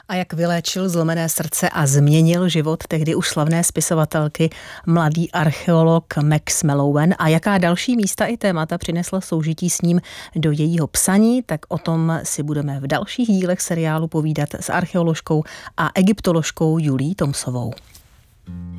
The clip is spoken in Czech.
A jak vyléčil zlomené srdce a změnil život tehdy už slavné spisovatelky mladý archeolog Max Mallowan a jaká další místa i témata přinesla soužití s ním do jejího psaní, tak o tom si budeme v dalších dílech seriálu povídat s archeoložkou a egyptoložkou Julií Tomsovou.